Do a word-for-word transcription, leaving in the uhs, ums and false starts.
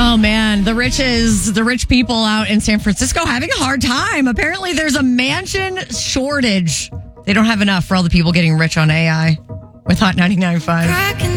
Oh, man. The riches, the rich people out in San Francisco having a hard time. Apparently, there's a mansion shortage. They don't have enough for all the people getting rich on A I with Hot ninety-nine point five.